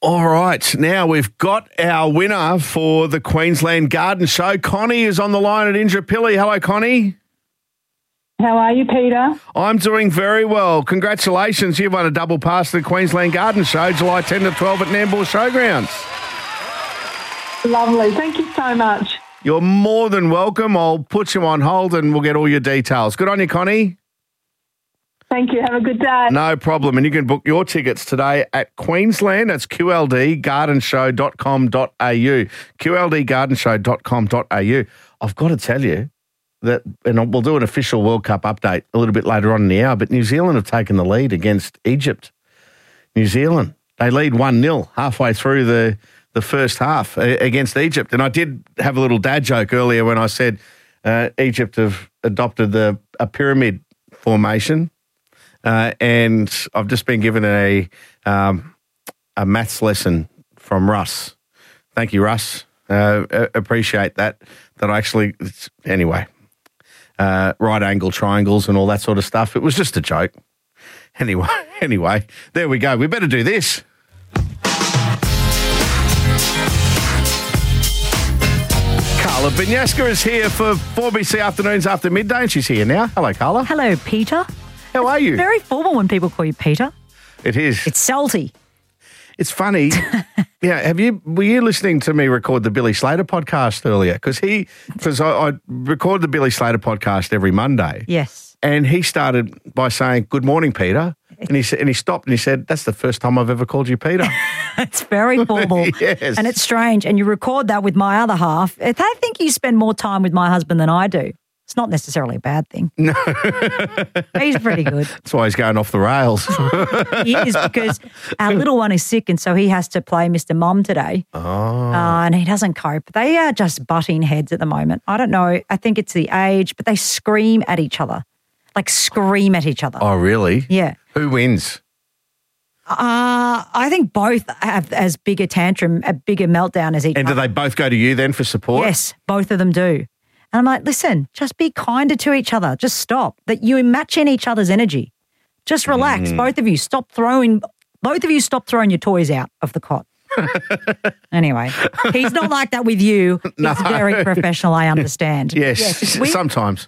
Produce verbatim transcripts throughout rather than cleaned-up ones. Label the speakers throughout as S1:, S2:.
S1: All right, now we've got our winner for the Queensland Garden Show. Connie is on the line at Indooroopilly. Hello, Connie.
S2: How are you, Peter?
S1: I'm doing very well. Congratulations. You've won a double pass to the Queensland Garden Show, July tenth to twelve at Nambour Showgrounds.
S2: Lovely. Thank you so much.
S1: You're more than welcome. I'll put you on hold and we'll get all your details. Good on you, Connie.
S2: Thank you. Have a good day.
S1: No problem. And you can book your tickets today at Queensland. That's Q L D garden show dot com dot a u. Q L D garden show dot com dot a u. I've got to tell you that, and we'll do an official World Cup update a little bit later on in the hour, but New Zealand have taken the lead against Egypt. New Zealand, they lead one nil halfway through the, the first half against Egypt. And I did have a little dad joke earlier when I said uh, Egypt have adopted the a pyramid formation. Uh, and I've just been given a um, a maths lesson from Russ. Thank you, Russ. Uh, appreciate that. That I actually, anyway, uh, right angle triangles and all that sort of stuff. It was just a joke. Anyway, anyway, there we go. We better do this. Carla Binyaska is here for four B C Afternoons After Midday, and she's here now. Hello, Carla.
S3: Hello, Peter.
S1: How are you?
S3: Very formal when people call you Peter.
S1: It is.
S3: It's salty.
S1: It's funny. Yeah, have you? Were you listening to me record the Billy Slater podcast earlier? Because he, because I, I record the Billy Slater podcast every Monday.
S3: Yes.
S1: And he started by saying, "Good morning, Peter," and he said, and he stopped and he said, "That's the first time I've ever called you Peter."
S3: It's very formal.
S1: Yes.
S3: And it's strange. And you record that with my other half. I think you spend more time with my husband than I do. It's not necessarily a bad thing. No. He's pretty good.
S1: That's why he's going off the rails.
S3: He is, because our little one is sick and so he has to play Mister Mum today.
S1: Oh.
S3: Uh, and he doesn't cope. They are just butting heads at the moment. I don't know. I think it's the age, but they scream at each other. Like scream at each other.
S1: Oh, really?
S3: Yeah.
S1: Who wins?
S3: Uh, I think both have as big a tantrum, a bigger meltdown as each
S1: And
S3: other.
S1: do they both go to you then for support?
S3: Yes, both of them do. And I'm like, listen, just be kinder to each other. Just stop. That you match in each other's energy. Just relax.
S1: Mm.
S3: Both of you stop throwing, both of you stop throwing your toys out of the cot. Anyway, he's not like that with you. He's
S1: No.
S3: very professional, I understand.
S1: Yes,
S3: we-
S1: sometimes.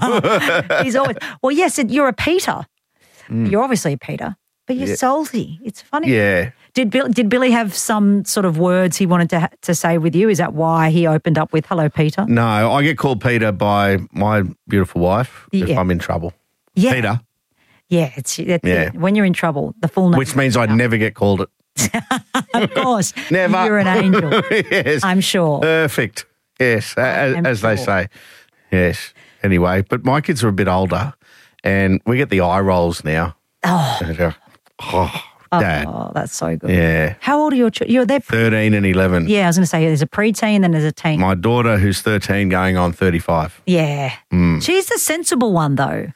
S3: He's always, well, yes, you're a Peter.
S1: Mm.
S3: You're obviously a Peter, but you're
S1: Yeah.
S3: salty. It's funny.
S1: Yeah.
S3: Did Bill, did Billy have some sort of words he wanted to ha- to say with you? Is that why he opened up with "Hello, Peter"?
S1: No, I get called Peter by my beautiful wife if
S3: Yeah.
S1: I'm in trouble.
S3: Yeah.
S1: Peter,
S3: Yeah, it's that's
S1: Yeah.
S3: it. When you're in trouble, the full name.
S1: which means I never get called it.
S3: Of course,
S1: Never.
S3: You're an angel.
S1: Yes.
S3: I'm sure.
S1: Perfect. Yes, as,
S3: I'm
S1: as they
S3: sure.
S1: say. Yes. Anyway, but my kids are a bit older and we get the eye rolls now.
S3: Oh,
S1: Oh, Dad.
S3: oh, that's so good.
S1: Yeah.
S3: How old are your children? You're there.
S1: thirteen and eleven.
S3: Yeah, I was going to say there's a preteen, then there's a teen.
S1: My daughter, who's thirteen, going on thirty-five.
S3: yeah,
S1: Mm.
S3: she's the sensible one though.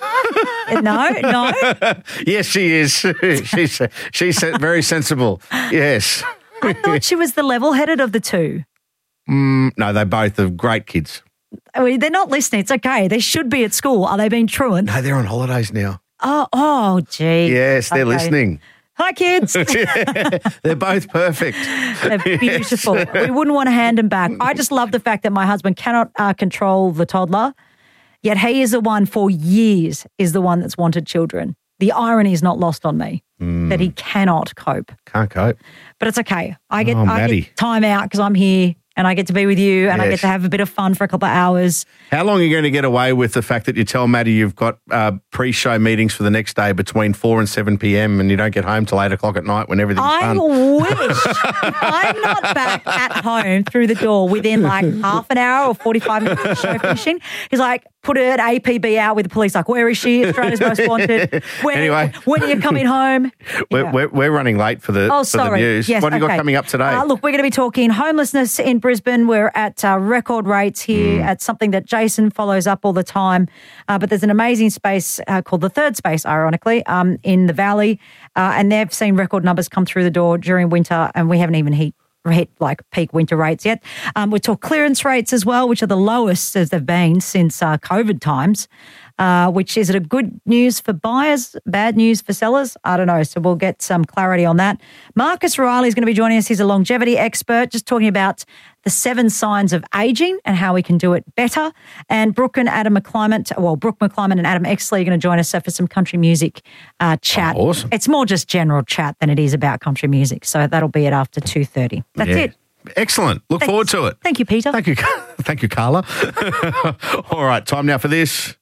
S3: no, no.
S1: Yes, she is. she's she's very sensible. Yes.
S3: I thought she was the level-headed of the two.
S1: Mm, no, they both are great kids.
S3: I mean, they're not listening. It's okay. They should be at school. Are they being truant?
S1: No, they're on holidays now.
S3: Oh, oh, gee.
S1: Yes, they're
S3: Okay.
S1: listening.
S3: Hi, kids.
S1: They're both perfect.
S3: They're beautiful. We wouldn't want to hand them back. I just love the fact that my husband cannot uh, control the toddler, yet he is the one for years is the one that's wanted children. The irony is not lost on me
S1: Mm.
S3: that he cannot cope.
S1: Can't cope.
S3: But it's okay. I get,
S1: Oh,
S3: I
S1: Maddie.
S3: get time out because I'm here and I get to be with you and I get
S1: Yes.
S3: to have a bit of fun for a couple of hours.
S1: How long are you going to get away with the fact that you tell Maddie you've got uh, pre-show meetings for the next day between four and seven p.m. and you don't get home till eight o'clock at night when everything's
S3: I
S1: done?
S3: wish if I'm not back at home through the door within like half an hour or forty-five minutes of the show finishing. He's like, put an A P B out with the police, like, where is she? Australia's most wanted. When,
S1: Anyway.
S3: when are you coming home?
S1: We're,
S3: Yeah.
S1: we're, we're running late for the,
S3: Oh,
S1: for
S3: sorry.
S1: the news.
S3: Yes,
S1: what have you got
S3: okay.
S1: coming up today?
S3: Uh, look, we're going to be talking homelessness in Brisbane. We're at uh, record rates here
S1: Mm.
S3: at something that Jason follows up all the time. Uh, but there's an amazing space uh, called the Third Space, ironically, um, in the Valley. Uh, and they've seen record numbers come through the door during winter, and we haven't even hit, hit like peak winter rates yet. Um, we talk clearance rates as well, which are the lowest as they've been since uh, COVID times. uh, which is it a good news for buyers, bad news for sellers? I don't know. So we'll get some clarity on that. Marcus Riley is going to be joining us. He's a longevity expert, just talking about the seven signs of aging and how we can do it better. And Brooke and Adam McClymont, well, Brooke McClymont and Adam Exley are going to join us for some country music uh, chat.
S1: Oh, awesome.
S3: It's more just general chat than it is about country music. So that'll be at after two thirty. That's
S1: Yeah.
S3: it.
S1: Excellent. Look
S3: Thanks.
S1: forward to it.
S3: Thank you, Peter.
S1: Thank you. Thank you, Carla. All right, time now for this.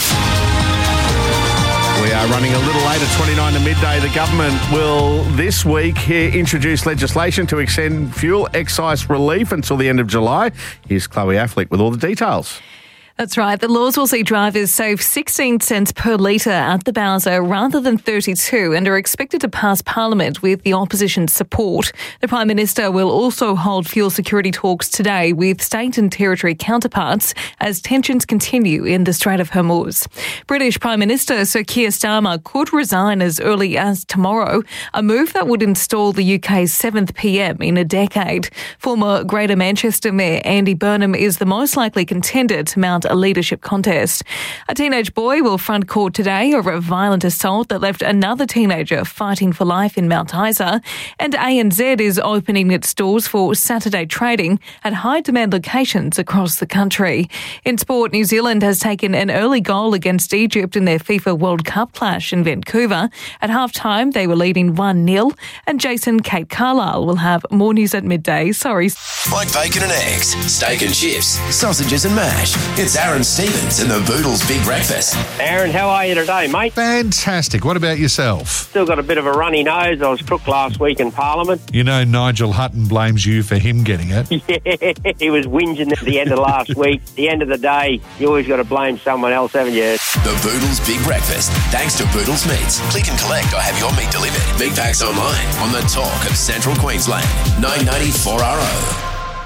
S1: We are running a little late at twenty-nine to midday. The government will this week here introduce legislation to extend fuel excise relief until the end of July. Here's Chloe Affleck with all the details.
S4: That's right. The laws will see drivers save sixteen cents per litre at the Bowser rather than thirty-two and are expected to pass Parliament with the opposition's support. The Prime Minister will also hold fuel security talks today with state and territory counterparts as tensions continue in the Strait of Hormuz. British Prime Minister Sir Keir Starmer could resign as early as tomorrow, a move that would install the U K's seventh P M in a decade. Former Greater Manchester Mayor Andy Burnham is the most likely contender to mount a leadership contest. A teenage boy will front court today over a violent assault that left another teenager fighting for life in Mount Isa. And A N Z is opening its doors for Saturday trading at high-demand locations across the country. In sport, New Zealand has taken an early goal against Egypt in their FIFA World Cup clash in Vancouver. At half-time, they were leading one nil. And Jason Kate Carlisle will have more news at midday. Sorry.
S5: Like bacon and eggs, steak and chips, sausages and mash. It's Aaron Stevens and the Boodles Big Breakfast.
S6: Aaron, how are you today, mate?
S7: Fantastic. What about yourself?
S6: Still got a bit of a runny nose. I was crook last week in Parliament.
S7: You know Nigel Hutton blames you for him getting it.
S6: Yeah, he was whinging at the end of last week. At the end of the day, you always got to blame someone else, haven't you?
S5: The Boodles Big Breakfast, thanks to Boodles Meats. Click and collect or have your meat delivered. Big packs online on the talk of Central Queensland. nine ninety-four R O.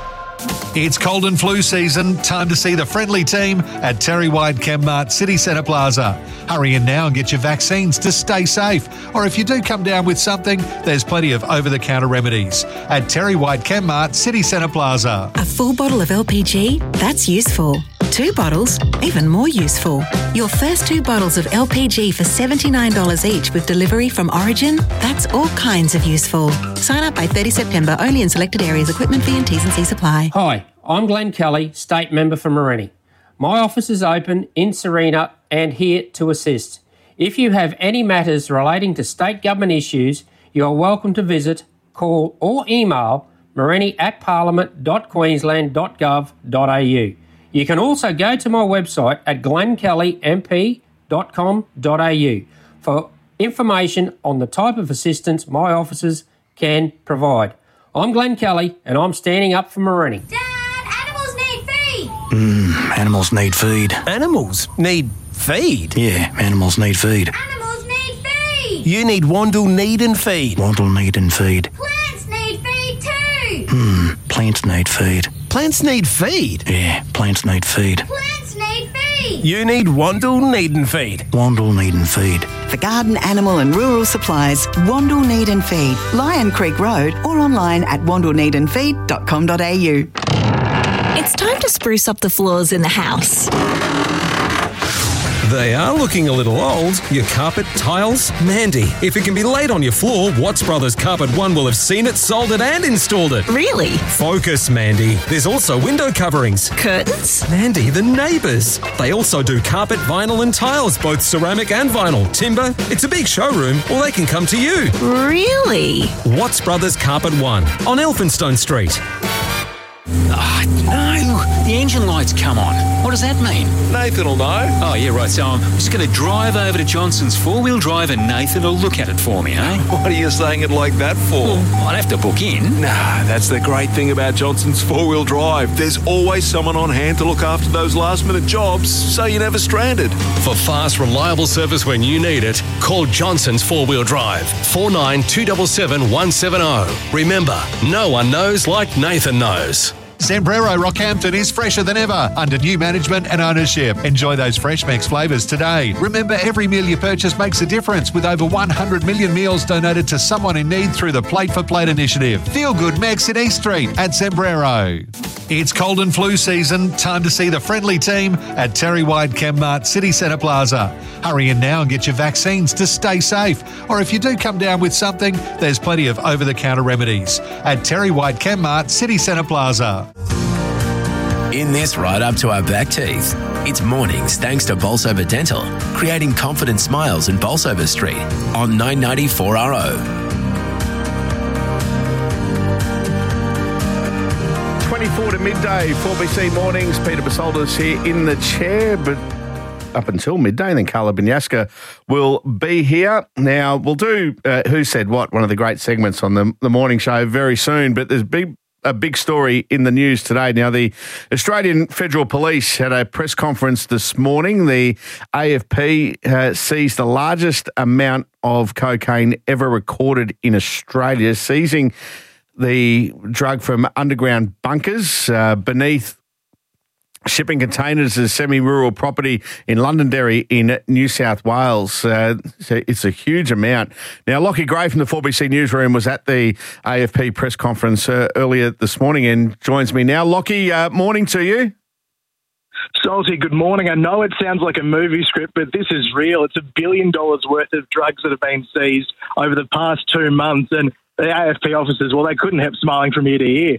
S7: It's cold and flu season. Time to see the friendly team at Terry White Chemmart City Centre Plaza. Hurry in now and get your vaccines to stay safe. Or if you do come down with something, there's plenty of over-the-counter remedies at Terry White Chemmart City Centre Plaza.
S8: A full bottle of L P G? That's useful. Two bottles? Even more useful. Your first two bottles of L P G for seventy-nine dollars each with delivery from Origin? That's all kinds of useful. Sign up by thirtieth September only in selected areas. Equipment fee and T's and C's apply.
S9: Hi, I'm Glenn Kelly, State Member for Morenni. My office is open in Serena and here to assist. If you have any matters relating to state government issues, you are welcome to visit, call or email morenni at parliament dot queensland dot gov dot a u. You can also go to my website at glenn kelly m p dot com dot a u for information on the type of assistance my offices can provide. I'm Glenn Kelly and I'm standing up for Morenni.
S10: Dad, animals need feed!
S11: Mmm, animals need feed.
S12: Animals need feed?
S11: Yeah, animals need feed.
S10: Animals need feed!
S12: You need Wandle Need and Feed.
S11: Wandle need and feed.
S10: Plants need feed too!
S11: Hmm, plants need feed.
S12: Plants need feed?
S11: Yeah, plants need feed.
S10: Plants need feed!
S12: You need Wandle Need and Feed.
S11: Wandle need and feed.
S13: For garden, animal and rural supplies, Wandle Need and Feed, Lion Creek Road or online at wandle need and feed dot com dot a u.
S14: It's time to spruce up the floors in the house.
S15: They are looking a little old. Your carpet, tiles, Mandy. If it can be laid on your floor, Watts Brothers Carpet One will have seen it, sold it and installed it.
S14: Really?
S15: Focus, Mandy. There's also window coverings.
S14: Curtains?
S15: Mandy, the neighbours. They also do carpet, vinyl and tiles, both ceramic and vinyl. Timber. It's a big showroom, or they can come to you.
S14: Really?
S15: Watts Brothers Carpet One on Elphinstone Street.
S16: Oh, no, the engine light's come on. What does that mean?
S17: Nathan will know.
S16: Oh, yeah, right. So I'm just going to drive over to Johnson's four-wheel drive and Nathan will look at it for me, eh?
S17: What are you saying it like that for?
S16: Well, I'd have to book in.
S17: Nah, that's the great thing about Johnson's four-wheel drive. There's always someone on hand to look after those last-minute jobs, so you're never stranded.
S18: For fast, reliable service when you need it, call Johnson's four-wheel drive, four nine two seven seven one seven zero. Remember, no one knows like Nathan knows.
S7: Zambrero Rockhampton is fresher than ever under new management and ownership. Enjoy those fresh Mex flavours today. Remember, every meal you purchase makes a difference with over one hundred million meals donated to someone in need through the Plate for Plate initiative. Feel good Mex in East Street at Zambrero. It's cold and flu season. Time to see the friendly team at Terry White Chemmart City Centre Plaza. Hurry in now and get your vaccines to stay safe. Or if you do come down with something, there's plenty of over-the-counter remedies at Terry White Chemmart City Centre Plaza.
S5: In this right up to our back teeth, it's mornings thanks to Bolsover Dental, creating confident smiles in Bolsover Street on nine ninety-four R O.
S1: twenty-four to midday, four B C Mornings. Peter Basoldas here in the chair, but up until midday, and then Carla Binyaska will be here. Now, we'll do uh, Who Said What, one of the great segments on the, the morning show very soon, but there's big a big story in the news today. Now, the Australian Federal Police had a press conference this morning. The A F P uh, seized the largest amount of cocaine ever recorded in Australia, seizing the drug from underground bunkers uh, beneath shipping containers as semi-rural property in Londonderry in New South Wales. Uh, so it's a huge amount. Now, Lockie Gray from the four B C Newsroom was at the A F P press conference uh, earlier this morning and joins me now. Lockie, uh, morning to you.
S19: Salty, good morning. I know it sounds like a movie script, but this is real. It's a billion dollars worth of drugs that have been seized over the past two months, and the A F P officers, well, they couldn't help smiling from ear to ear.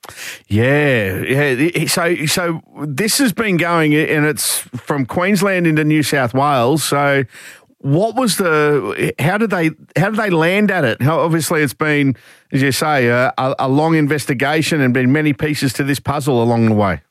S1: Yeah, yeah. So, so this has been going, and it's from Queensland into New South Wales. So, what was the? How did they? How did they land at it? How, obviously, it's been, as you say, a, a long investigation and been many pieces to this puzzle along the way.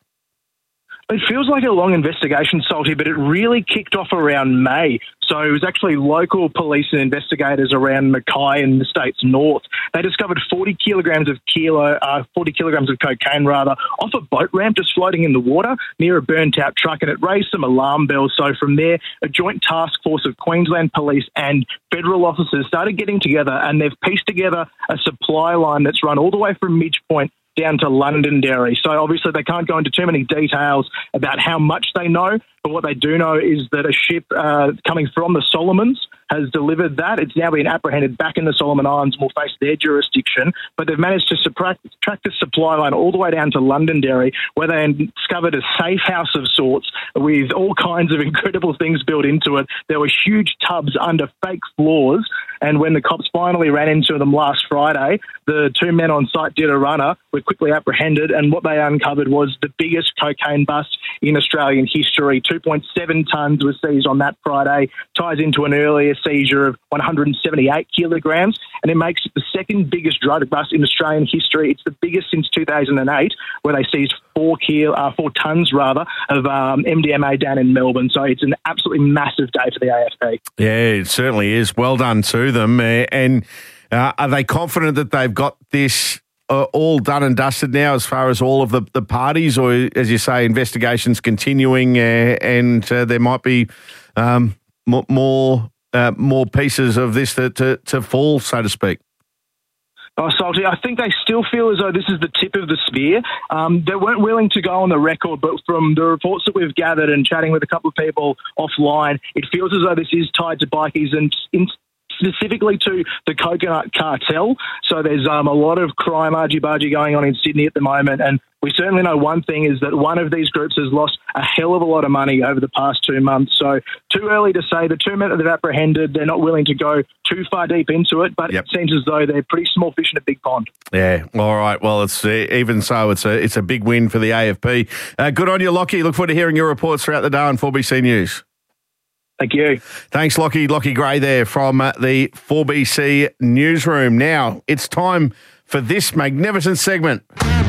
S19: It feels like a long investigation, Salty, but it really kicked off around May. So it was actually local police and investigators around Mackay in the state's north. They discovered forty kilograms of kilo, uh, forty kilograms of cocaine rather, off a boat ramp just floating in the water near a burnt-out truck, and it raised some alarm bells. So from there, a joint task force of Queensland Police and federal officers started getting together, and they've pieced together a supply line that's run all the way from Midge Point down to Londonderry. So obviously they can't go into too many details about how much they know, but what they do know is that a ship uh, coming from the Solomons has delivered that. It's now been apprehended back in the Solomon Islands and will face their jurisdiction, but they've managed to subtract, track the supply line all the way down to Londonderry, where they discovered a safe house of sorts with all kinds of incredible things built into it. There were huge tubs under fake floors, and when the cops finally ran into them last Friday, the two men on site did a runner, were quickly apprehended, and what they uncovered was the biggest cocaine bust in Australian history. two point seven tonnes was seized on that Friday, ties into an earlier seizure of one hundred seventy-eight kilograms, and it makes it the second biggest drug bust in Australian history. It's the biggest since two thousand eight, where they seized four kilo, uh, four tonnes rather of um, M D M A down in Melbourne. So it's an absolutely massive day for the A F P.
S1: Yeah, it certainly is. Well done to them. Uh, and uh, are they confident that they've got this uh, all done and dusted now as far as all of the, the parties, or, as you say, investigations continuing uh, and uh, there might be um, m- more uh, more pieces of this to, to, to fall, so to speak?
S19: Oh, Salty, I think they still feel as though this is the tip of the spear. Um, they weren't willing to go on the record, but from the reports that we've gathered and chatting with a couple of people offline, it feels as though this is tied to bikies and in, specifically to the coconut cartel. So there's um, a lot of crime argy-bargy going on in Sydney at the moment, and we certainly know one thing is that one of these groups has lost a hell of a lot of money over the past two months. So too early to say. The two men that they've apprehended, they're not willing to go too far deep into it, but yep. It seems as though they're pretty small fish in a big pond.
S1: Yeah, all right. Well, it's uh, even so, it's a it's a big win for the A F P. Uh, good on you, Lockie. Look forward to hearing your reports throughout the day on four B C News.
S19: Thank you.
S1: Thanks, Lockie. Lockie Gray there from uh, the four B C Newsroom. Now, it's time for this magnificent segment.